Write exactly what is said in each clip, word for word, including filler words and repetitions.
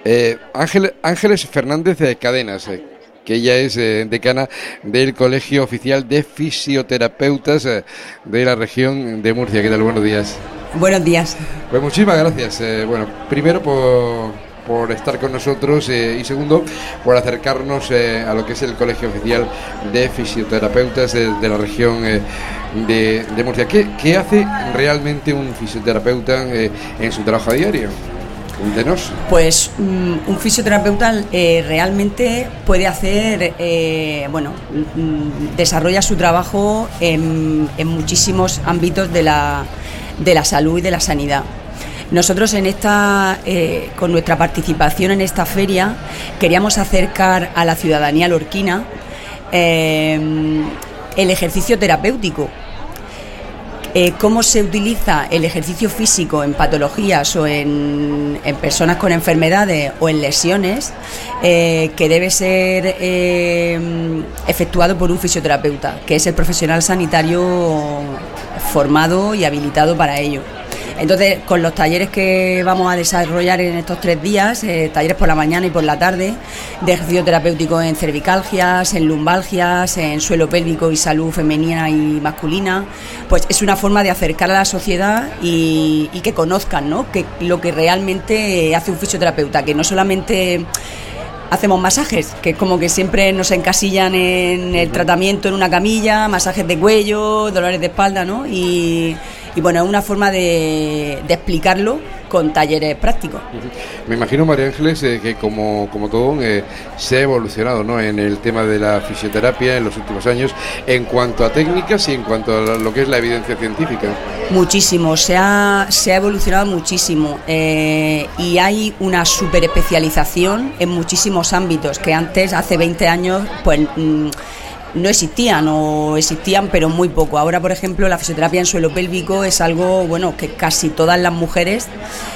Eh, Ángel, Ángeles Fernández eh, Cadenas, eh, que ella es eh, decana del Colegio Oficial de Fisioterapeutas eh, de la región de Murcia. ¿Qué tal? Buenos días. Buenos días. Pues muchísimas gracias. Eh, bueno, primero por, por estar con nosotros eh, y segundo por acercarnos eh, a lo que es el Colegio Oficial de Fisioterapeutas de, de la región eh, de, de Murcia. ¿Qué, ¿Qué hace realmente un fisioterapeuta eh, en su trabajo a diario? Cuéntenos. Pues um, un fisioterapeuta eh, realmente puede hacer, eh, bueno, um, desarrolla su trabajo en, en muchísimos ámbitos de la, de la salud y de la sanidad. Nosotros en esta, eh, con nuestra participación en esta feria, queríamos acercar a la ciudadanía lorquina eh, el ejercicio terapéutico. Eh, cómo se utiliza el ejercicio físico en patologías o en, en personas con enfermedades o en lesiones, eh, que debe ser eh, efectuado por un fisioterapeuta, que es el profesional sanitario formado y habilitado para ello. Entonces, con los talleres que vamos a desarrollar en estos tres días, eh, talleres por la mañana y por la tarde, de ejercicio terapéutico en cervicalgias, en lumbalgias, en suelo pélvico y salud femenina y masculina, pues es una forma de acercar a la sociedad y, y que conozcan, ¿no?, que lo que realmente hace un fisioterapeuta, que no solamente hacemos masajes, que es como que siempre nos encasillan en el tratamiento en una camilla, masajes de cuello, dolores de espalda, ¿no? Y, y bueno, es una forma de, de explicarlo con talleres prácticos. Me imagino, María Ángeles, eh, que como, como todo eh, se ha evolucionado, ¿no?, en el tema de la fisioterapia en los últimos años, en cuanto a técnicas y en cuanto a lo que es la evidencia científica. Muchísimo, se ha, se ha evolucionado muchísimo eh, y hay una super especialización en muchísimos ámbitos que antes, hace veinte años, pues mmm, no existían o existían pero muy poco. Ahora, por ejemplo, la fisioterapia en suelo pélvico es algo, bueno, que casi todas las mujeres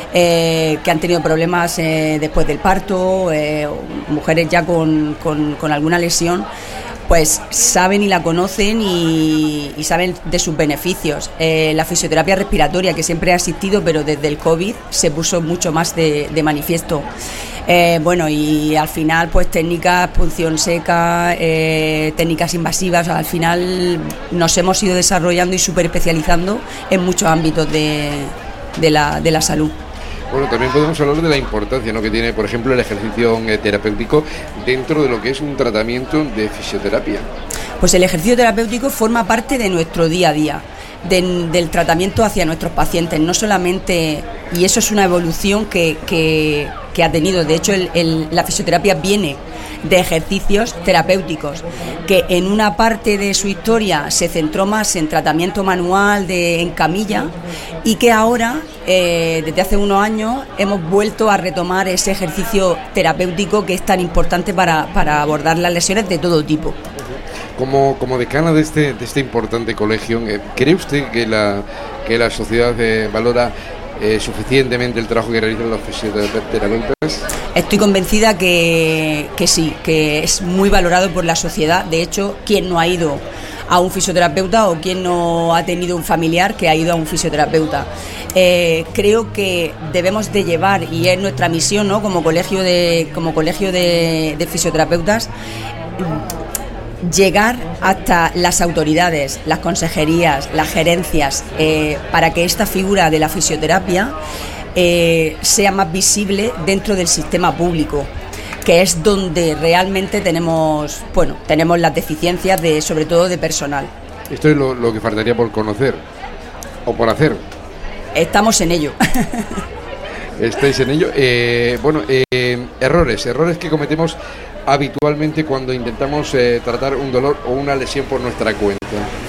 eh, que han tenido problemas eh, después del parto, eh, mujeres ya con, con, con alguna lesión, pues saben y la conocen y, y saben de sus beneficios. Eh, la fisioterapia respiratoria, que siempre ha existido, pero desde el COVID se puso mucho más de, de manifiesto. Eh, bueno, y al final, pues técnicas, punción seca, eh, técnicas invasivas, al final nos hemos ido desarrollando y súper especializando en muchos ámbitos de, de, la, de la salud. Bueno, también podemos hablar de la importancia, ¿no?, que tiene, por ejemplo, el ejercicio eh, terapéutico dentro de lo que es un tratamiento de fisioterapia. Pues el ejercicio terapéutico forma parte de nuestro día a día, de, del tratamiento hacia nuestros pacientes, no solamente, y eso es una evolución que, que, que ha tenido. De hecho, el, el, la fisioterapia viene de ejercicios terapéuticos, que en una parte de su historia se centró más en tratamiento manual de, en camilla, y que ahora, eh, desde hace unos años, hemos vuelto a retomar ese ejercicio terapéutico que es tan importante para, para abordar las lesiones de todo tipo. Como, como decana de este, de este importante colegio, ¿cree usted que la, que la sociedad eh, valora eh, suficientemente el trabajo que realizan los fisioterapeutas? Estoy convencida que, que sí, que es muy valorado por la sociedad. De hecho, ¿quién no ha ido a un fisioterapeuta o quién no ha tenido un familiar que ha ido a un fisioterapeuta? Eh, creo que debemos de llevar, y es nuestra misión, ¿no?, como colegio de, como colegio de, de fisioterapeutas, llegar hasta las autoridades, las consejerías, las gerencias, eh, para que esta figura de la fisioterapia eh, sea más visible dentro del sistema público, que es donde realmente tenemos, bueno, tenemos las deficiencias de, sobre todo de personal. Esto es lo, lo que faltaría por conocer o por hacer. Estamos en ello. Estáis en ello. Eh, bueno, eh, errores, errores que cometemos habitualmente cuando intentamos eh, tratar un dolor o una lesión por nuestra cuenta.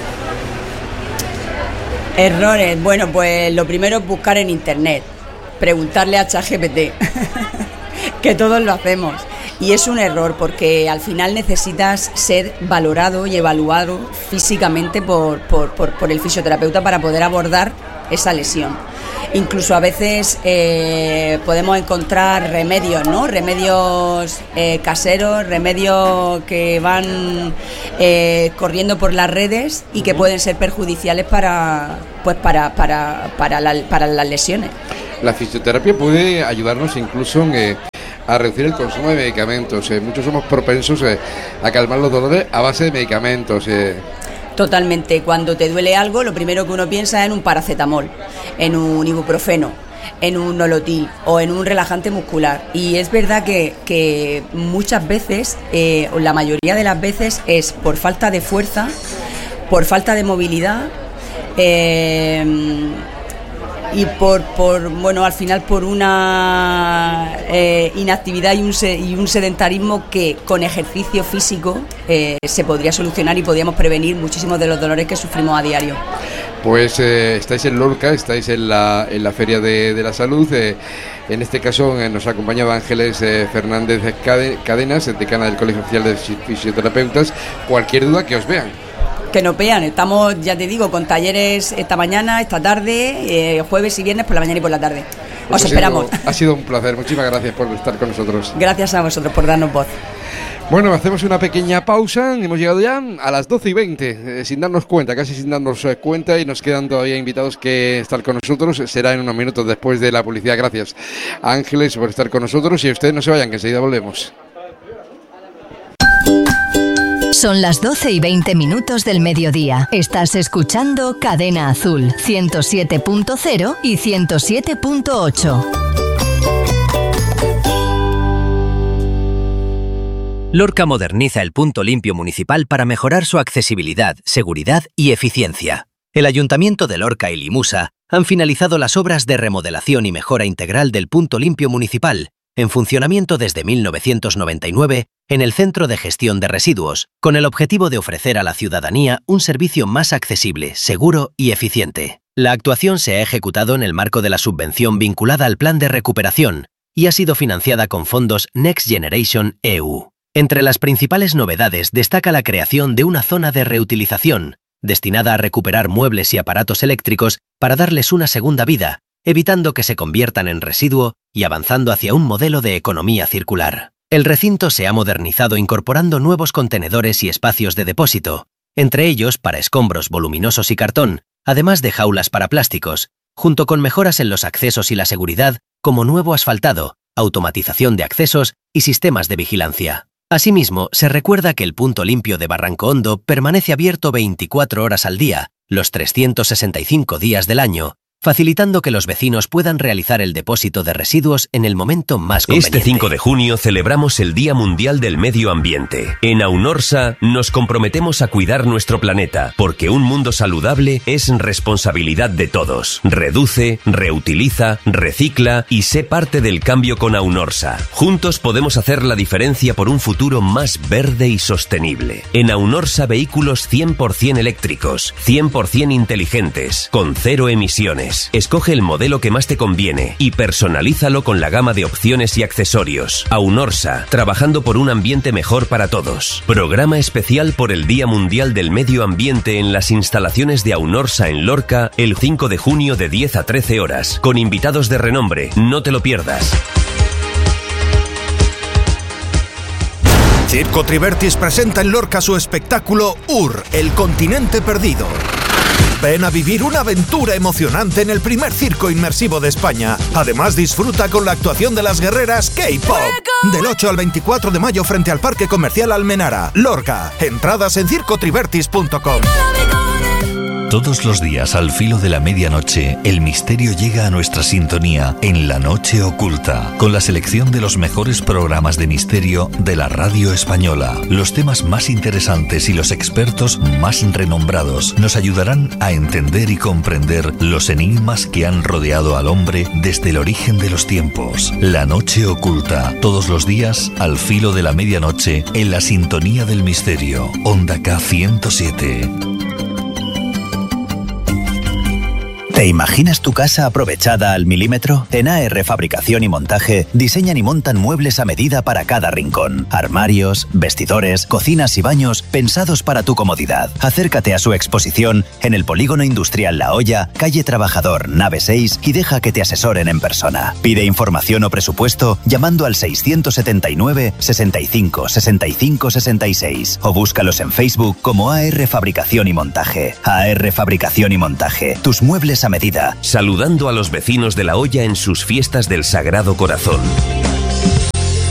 Errores, bueno, pues lo primero es buscar en internet, preguntarle a ChatGPT, que todos lo hacemos. Y es un error porque al final necesitas ser valorado y evaluado físicamente por, por, por, por el fisioterapeuta para poder abordar esa lesión. Incluso a veces eh, podemos encontrar remedios, ¿no? Remedios eh, caseros, remedios que van eh, corriendo por las redes y que pueden ser perjudiciales para, pues para, para, para, la, para las lesiones. La fisioterapia puede ayudarnos incluso en, eh, a reducir el consumo de medicamentos. Eh, muchos somos propensos eh, a calmar los dolores a base de medicamentos. Eh. Totalmente. Cuando te duele algo, lo primero que uno piensa es en un paracetamol, en un ibuprofeno, en un nolotil o en un relajante muscular. Y es verdad que, que muchas veces, eh, o la mayoría de las veces, es por falta de fuerza, por falta de movilidad, eh, y por, por bueno, al final por una eh, inactividad y un, se, y un sedentarismo que con ejercicio físico eh, se podría solucionar y podríamos prevenir muchísimos de los dolores que sufrimos a diario. Pues eh, estáis en Lorca, estáis en la, en la Feria de, de la Salud. Eh, en este caso eh, nos ha acompañado Ángeles eh, Fernández Cadenas, decana del Colegio Oficial de Fisioterapeutas. Cualquier duda que os vean. Que nos vean, estamos, ya te digo, con talleres esta mañana, esta tarde, eh, jueves y viernes por la mañana y por la tarde. Os Os esperamos. Ha sido, ha sido un placer, muchísimas gracias por estar con nosotros. Gracias a vosotros por darnos voz. Bueno, hacemos una pequeña pausa, hemos llegado ya a las doce y veinte, eh, sin darnos cuenta, casi sin darnos eh, cuenta, y nos quedan todavía invitados que estar con nosotros, será en unos minutos después de la publicidad. Gracias a Ángeles por estar con nosotros y ustedes no se vayan, que enseguida volvemos. Son las doce y veinte minutos del mediodía. Estás escuchando Cadena Azul, ciento siete punto cero y ciento siete punto ocho. Lorca moderniza el punto limpio municipal para mejorar su accesibilidad, seguridad y eficiencia. El Ayuntamiento de Lorca y Limusa han finalizado las obras de remodelación y mejora integral del punto limpio municipal, en funcionamiento desde mil novecientos noventa y nueve en el Centro de Gestión de Residuos, con el objetivo de ofrecer a la ciudadanía un servicio más accesible, seguro y eficiente. La actuación se ha ejecutado en el marco de la subvención vinculada al Plan de Recuperación y ha sido financiada con fondos Next Generation E U. Entre las principales novedades destaca la creación de una zona de reutilización, destinada a recuperar muebles y aparatos eléctricos para darles una segunda vida, evitando que se conviertan en residuo y avanzando hacia un modelo de economía circular. El recinto se ha modernizado incorporando nuevos contenedores y espacios de depósito, entre ellos para escombros voluminosos y cartón, además de jaulas para plásticos, junto con mejoras en los accesos y la seguridad, como nuevo asfaltado, automatización de accesos y sistemas de vigilancia. Asimismo, se recuerda que el punto limpio de Barranco Hondo permanece abierto veinticuatro horas al día, los trescientos sesenta y cinco días del año, facilitando que los vecinos puedan realizar el depósito de residuos en el momento más conveniente. Este cinco de junio celebramos el Día Mundial del Medio Ambiente. En Aunorsa nos comprometemos a cuidar nuestro planeta, porque un mundo saludable es responsabilidad de todos. Reduce, reutiliza, recicla y sé parte del cambio con Aunorsa. Juntos podemos hacer la diferencia por un futuro más verde y sostenible. En Aunorsa, vehículos cien por ciento eléctricos, cien por ciento inteligentes, con cero emisiones. Escoge el modelo que más te conviene y personalízalo con la gama de opciones y accesorios. Aunorsa, trabajando por un ambiente mejor para todos. Programa especial por el Día Mundial del Medio Ambiente en las instalaciones de Aunorsa en Lorca el cinco de junio de diez a trece horas, con invitados de renombre. No te lo pierdas. Circo Trivertis presenta en Lorca su espectáculo U R, el continente perdido. Ven a vivir una aventura emocionante en el primer circo inmersivo de España. Además, disfruta con la actuación de las guerreras K-Pop. Del ocho al veinticuatro de mayo frente al Parque Comercial Almenara, Lorca. Entradas en circo trivertis punto com. Todos los días al filo de la medianoche, el misterio llega a nuestra sintonía en La Noche Oculta, con la selección de los mejores programas de misterio de la radio española. Los temas más interesantes y los expertos más renombrados nos ayudarán a entender y comprender los enigmas que han rodeado al hombre desde el origen de los tiempos. La Noche Oculta, todos los días al filo de la medianoche en la sintonía del misterio. Onda K ciento siete. ¿Te imaginas tu casa aprovechada al milímetro? En A R Fabricación y Montaje diseñan y montan muebles a medida para cada rincón. Armarios, vestidores, cocinas y baños pensados para tu comodidad. Acércate a su exposición en el Polígono Industrial La Hoya, calle Trabajador, nave seis, y deja que te asesoren en persona. Pide información o presupuesto llamando al seiscientos setenta y nueve, sesenta y cinco, sesenta y cinco, sesenta y seis o búscalos en Facebook como A R Fabricación y Montaje. A R Fabricación y Montaje, tus muebles a medida. Saludando a los vecinos de La Hoya en sus fiestas del Sagrado Corazón.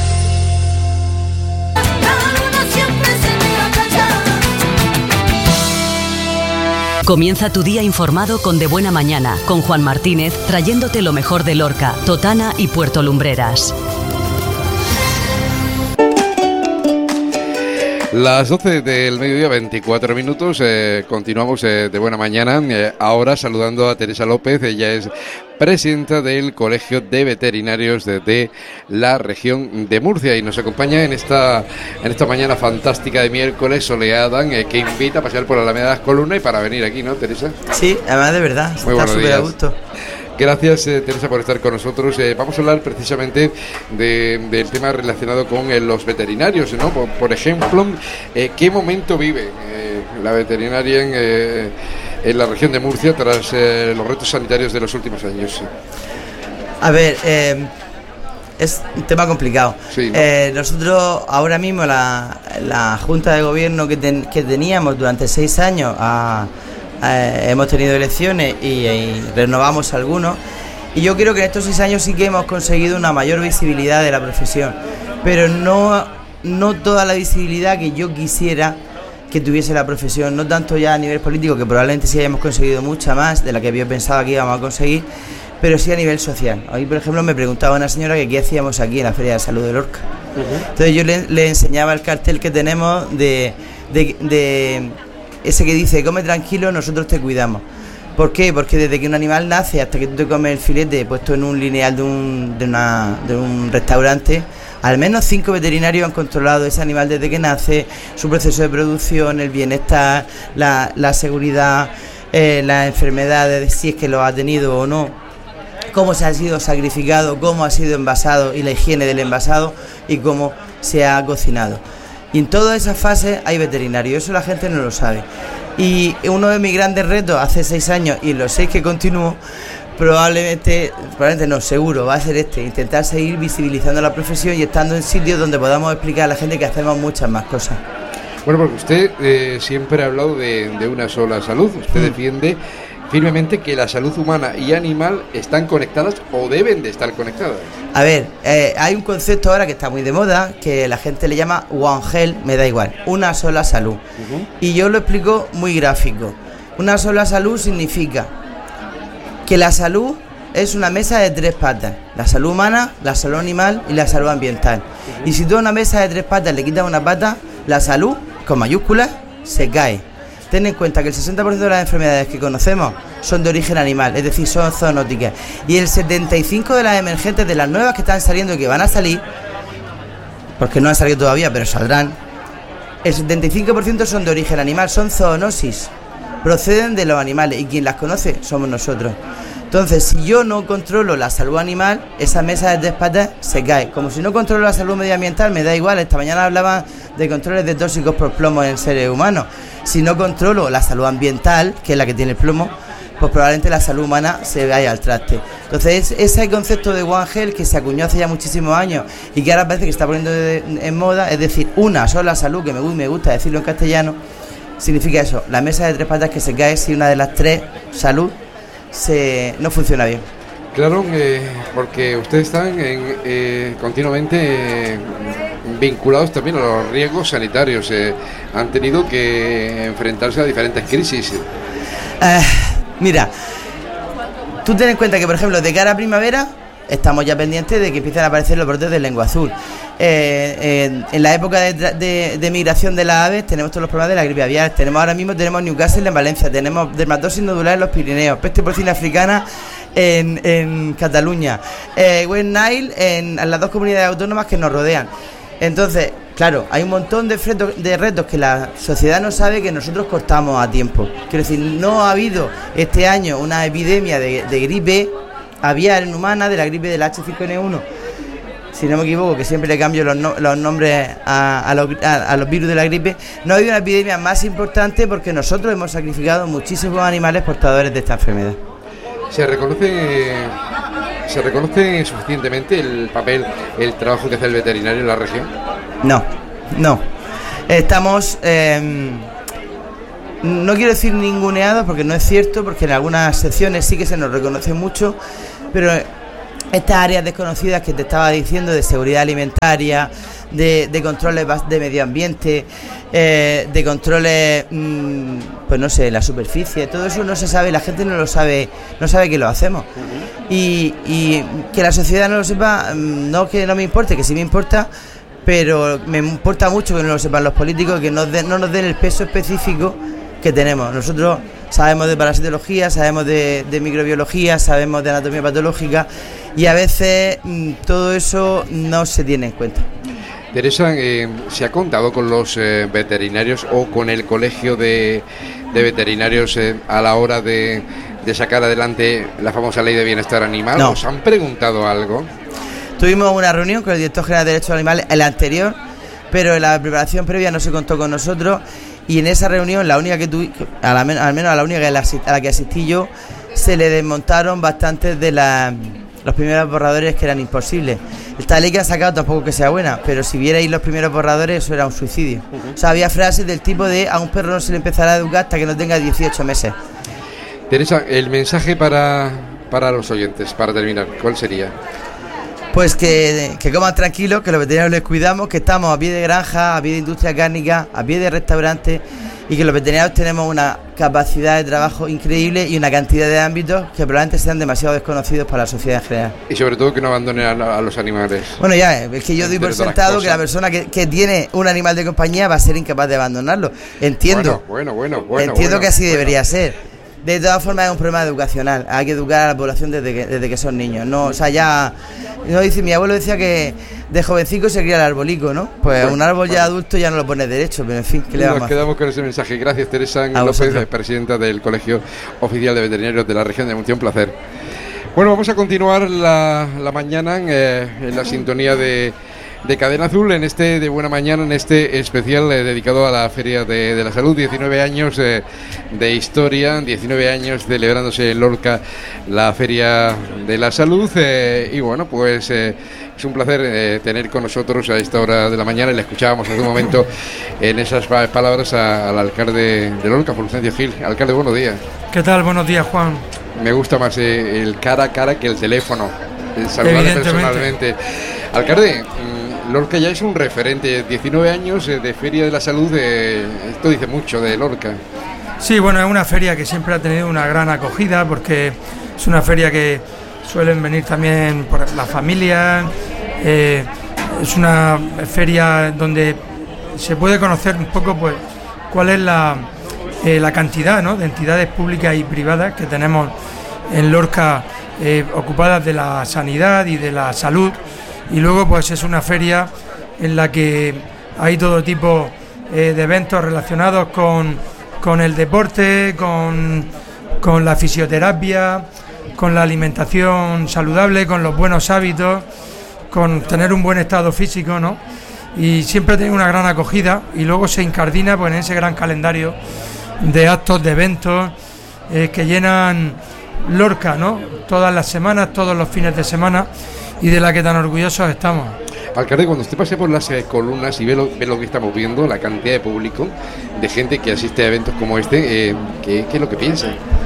Comienza tu día informado con De Buena Mañana, con Juan Martínez, trayéndote lo mejor de Lorca, Totana y Puerto Lumbreras. Las doce del mediodía, veinticuatro minutos, eh, continuamos eh, de buena mañana, eh, ahora saludando a Teresa López. Ella es presidenta del Colegio de Veterinarios de, de la región de Murcia y nos acompaña en esta en esta mañana fantástica de miércoles soleada, eh, que invita a pasear por la Alameda de las Columnas y para venir aquí, ¿no, Teresa? Sí, además de verdad, muy está súper a gusto. Gracias, eh, Teresa, por estar con nosotros. Eh, vamos a hablar precisamente de, del tema relacionado con eh, los veterinarios, ¿no? Por, por ejemplo, eh, ¿qué momento vive eh, la veterinaria en, eh, en la región de Murcia tras eh, los retos sanitarios de los últimos años? A ver, eh, es un tema complicado. Sí, ¿no? eh, nosotros ahora mismo la, la Junta de Gobierno que, ten, que teníamos durante seis años a... Eh, hemos tenido elecciones y, y renovamos algunos y yo creo que en estos seis años sí que hemos conseguido una mayor visibilidad de la profesión, pero no, no toda la visibilidad que yo quisiera que tuviese la profesión, no tanto ya a nivel político, que probablemente sí hayamos conseguido mucha más de la que había pensado que íbamos a conseguir, pero sí a nivel social. Hoy, por ejemplo, me preguntaba una señora que qué hacíamos aquí en la Feria de Salud de Lorca. Uh-huh. Entonces yo le, le enseñaba el cartel que tenemos de... de, de ese que dice, come tranquilo, nosotros te cuidamos. ¿Por qué? Porque desde que un animal nace hasta que tú te comes el filete puesto en un lineal de un, de una, de un restaurante, al menos cinco veterinarios han controlado ese animal desde que nace, su proceso de producción, el bienestar, la, la seguridad, eh, las enfermedades, si es que lo ha tenido o no, cómo se ha sido sacrificado, cómo ha sido envasado y la higiene del envasado y cómo se ha cocinado. Y en todas esas fases hay veterinarios, eso la gente no lo sabe. Y uno de mis grandes retos hace seis años y los seis que continúo, probablemente, probablemente no, seguro, va a ser este, intentar seguir visibilizando la profesión y estando en sitios donde podamos explicar a la gente que hacemos muchas más cosas. Bueno, porque usted eh, siempre ha hablado de, de una sola salud, usted mm. defiende firmemente que la salud humana y animal están conectadas o deben de estar conectadas. A ver, eh, hay un concepto ahora que está muy de moda, que la gente le llama One Health, me da igual, una sola salud. Uh-huh. Y yo lo explico muy gráfico. Una sola salud significa que la salud es una mesa de tres patas. La salud humana, la salud animal y la salud ambiental. Uh-huh. Y si tú a una mesa de tres patas le quitas una pata, la salud, con mayúsculas, se cae. Ten en cuenta que el sesenta por ciento de las enfermedades que conocemos son de origen animal, es decir, son zoonóticas. Y el setenta y cinco por ciento de las emergentes, de las nuevas que están saliendo y que van a salir, porque no han salido todavía, pero saldrán, el setenta y cinco por ciento son de origen animal, son zoonosis, proceden de los animales y quien las conoce somos nosotros. Entonces, si yo no controlo la salud animal, esa mesa de tres patas se cae. Como si no controlo la salud medioambiental, me da igual. Esta mañana hablaban de controles de tóxicos por plomo en seres humanos. Si no controlo la salud ambiental, que es la que tiene el plomo, pues probablemente la salud humana se vaya al traste. Entonces, ese concepto de One Health que se acuñó hace ya muchísimos años y que ahora parece que está poniendo de, en moda, es decir, una sola salud, que me, me gusta decirlo en castellano, significa eso, la mesa de tres patas que se cae si una de las tres, salud, se no funciona bien. Claro, eh, porque ustedes están en, eh, continuamente eh, vinculados también a los riesgos sanitarios. Eh, han tenido que enfrentarse a diferentes crisis. Eh, mira, tú ten en cuenta que, por ejemplo, de cara a primavera estamos ya pendientes de que empiecen a aparecer los brotes de lengua azul. Eh, en, en la época de, de, de migración de las aves tenemos todos los problemas de la gripe aviar. Tenemos ahora mismo tenemos Newcastle en Valencia, tenemos dermatosis nodular en los Pirineos, peste porcina africana en, en Cataluña, eh, West Nile en, en las dos comunidades autónomas que nos rodean. Entonces, claro, hay un montón de, fretos, de retos que la sociedad no sabe que nosotros cortamos a tiempo. Quiero decir, no ha habido este año una epidemia de, de gripe aviar en humana, de la gripe del H cinco N uno, si no me equivoco, que siempre le cambio los, no, los nombres a, a, los, a, a los virus de la gripe. No ha habido una epidemia más importante porque nosotros hemos sacrificado muchísimos animales portadores de esta enfermedad. ¿Se reconoce, se reconoce suficientemente el papel, el trabajo que hace el veterinario en la región? No, no. Estamos, eh, no quiero decir ninguneados porque no es cierto, porque en algunas secciones sí que se nos reconoce mucho, pero estas áreas desconocidas que te estaba diciendo, de seguridad alimentaria, de, de controles de medio ambiente, eh, de controles, mmm, pues no sé, la superficie, todo eso no se sabe, la gente no lo sabe, no sabe que lo hacemos. Uh-huh. y, y que la sociedad no lo sepa, no que no me importe, que sí me importa, pero me importa mucho que no lo sepan los políticos, que nos de, no nos den el peso específico que tenemos. Nosotros sabemos de parasitología, sabemos de, de microbiología, sabemos de anatomía patológica, y a veces mmm, todo eso no se tiene en cuenta. Teresa, eh, ¿se ha contado con los eh, veterinarios o con el colegio de, de veterinarios eh, a la hora de, de sacar adelante la famosa ley de bienestar animal? No. ¿Os han preguntado algo? Tuvimos una reunión con el director general de Derechos Animales, el anterior, pero en la preparación previa no se contó con nosotros, y en esa reunión, la única que tuve, a la, al menos a la única que la, a la que asistí yo, se le desmontaron bastantes de la, los primeros borradores que eran imposibles. Esta ley que han sacado tampoco que sea buena, pero si vierais los primeros borradores, eso era un suicidio. Uh-huh. O sea, había frases del tipo de a un perro no se le empezará a educar hasta que no tenga dieciocho meses. Teresa, el mensaje para, para los oyentes, para terminar, ¿cuál sería? Pues que, que coman tranquilos, que los veterinarios les cuidamos, que estamos a pie de granja, a pie de industria cárnica, a pie de restaurante, y que los veterinarios tenemos una capacidad de trabajo increíble y una cantidad de ámbitos que probablemente sean demasiado desconocidos para la sociedad en general. Y sobre todo que no abandonen a, a los animales. Bueno, ya, es que yo doy por sentado que la persona que, que tiene un animal de compañía va a ser incapaz de abandonarlo. Entiendo. Bueno, bueno, bueno. bueno Entiendo bueno, que así bueno. debería ser. De todas formas es un problema educacional, hay que educar a la población desde que, desde que son niños, no, o sea, ya, no dice, mi abuelo decía que de jovencico se cría el arbolico, ¿no? Pues bueno, un árbol ya bueno. adulto ya no lo pones derecho, pero en fin, ¿qué le vamos a hacer? Nos quedamos con ese mensaje. Gracias, Teresa López, presidenta del Colegio Oficial de Veterinarios de la región de Murcia, un placer. Bueno, vamos a continuar la, la mañana eh, en la sintonía de... de Cadena Azul, en este de Buena Mañana, en este especial eh, dedicado a la Feria de, de la Salud. diecinueve años eh, de historia, diecinueve años celebrándose en Lorca la Feria de la Salud, eh, y bueno, pues eh, es un placer eh, tener con nosotros a esta hora de la mañana. Le escuchábamos hace un momento en esas palabras a, al alcalde de Lorca, Fulgencio Gil. Alcalde, buenos días. ¿Qué tal? Buenos días, Juan. Me gusta más eh, el cara a cara que el teléfono, el saludarle personalmente. Alcalde, Lorca ya es un referente, diecinueve años de Feria de la Salud, eh, esto dice mucho de Lorca. Sí, bueno, es una feria que siempre ha tenido una gran acogida, porque es una feria que suelen venir también por las familias, eh, es una feria donde se puede conocer un poco pues cuál es la, eh, la cantidad, ¿no?, de entidades públicas y privadas que tenemos en Lorca, eh, ocupadas de la sanidad y de la salud. Y luego pues es una feria en la que hay todo tipo eh, de eventos relacionados con, con el deporte, con, con la fisioterapia, con la alimentación saludable, con los buenos hábitos, con tener un buen estado físico, ¿no? Y siempre tiene una gran acogida, y luego se incardina pues en ese gran calendario de actos, de eventos eh, que llenan Lorca, ¿no?, todas las semanas, todos los fines de semana, y de la que tan orgullosos estamos. Alcalde, cuando usted pase por las eh, columnas y ve lo, ve lo que estamos viendo, la cantidad de público, de gente que asiste a eventos como este, eh, ¿qué, ¿qué es lo que piensa?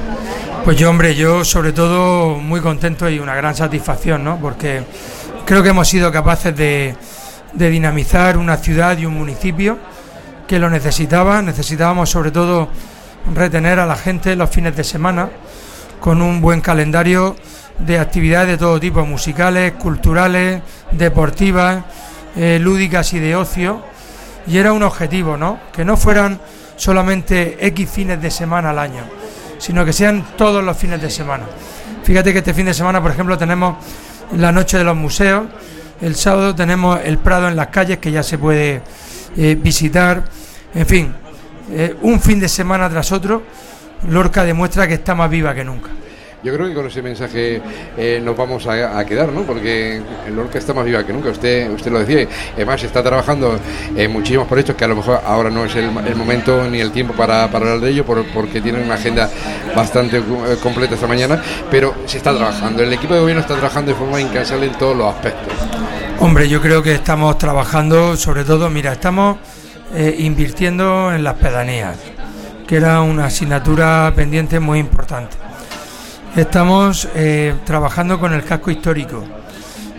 Pues yo, hombre, yo sobre todo muy contento y una gran satisfacción, ¿no?, porque creo que hemos sido capaces de, de dinamizar una ciudad y un municipio que lo necesitaba. Necesitábamos sobre todo retener a la gente los fines de semana con un buen calendario de actividades de todo tipo, musicales, culturales, deportivas, eh, lúdicas y de ocio, y era un objetivo, ¿no?, que no fueran solamente X fines de semana al año, sino que sean todos los fines de semana. Fíjate que este fin de semana, por ejemplo, tenemos la noche de los museos, el sábado tenemos el Prado en las calles, que ya se puede eh, visitar, en fin, eh, un fin de semana tras otro. Lorca demuestra que está más viva que nunca. Yo creo que con ese mensaje eh, nos vamos a, a quedar, ¿no?, porque Lorca está más viva que nunca, usted usted lo decía, además está trabajando en muchísimos proyectos que a lo mejor ahora no es el, el momento ni el tiempo para, para hablar de ello, por, porque tienen una agenda bastante eh, completa esta mañana, pero se está trabajando, el equipo de gobierno está trabajando de forma incansable en todos los aspectos. Hombre, yo creo que estamos trabajando, sobre todo, mira, estamos eh, invirtiendo en las pedanías, que era una asignatura pendiente muy importante. Estamos eh, trabajando con el casco histórico.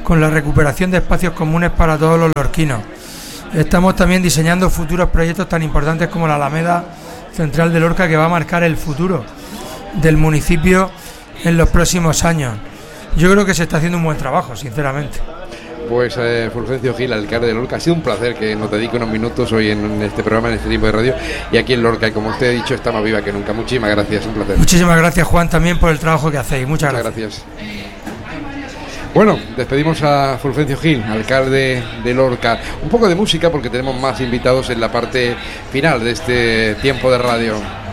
con la recuperación de espacios comunes para todos los lorquinos. Estamos también diseñando futuros proyectos tan importantes como la Alameda Central de Lorca, que va a marcar el futuro del municipio en los próximos años. Yo creo que se está haciendo un buen trabajo, sinceramente. Pues eh, Fulgencio Gil, alcalde de Lorca, ha sido un placer que nos dedique unos minutos hoy en, en este programa, en este tipo de radio, y aquí en Lorca, y como usted ha dicho, está más viva que nunca. Muchísimas gracias, un placer. Muchísimas gracias, Juan, también por el trabajo que hacéis. Muchas, Muchas gracias. gracias. Bueno, despedimos a Fulgencio Gil, alcalde de Lorca. Un poco de música porque tenemos más invitados en la parte final de este tiempo de radio.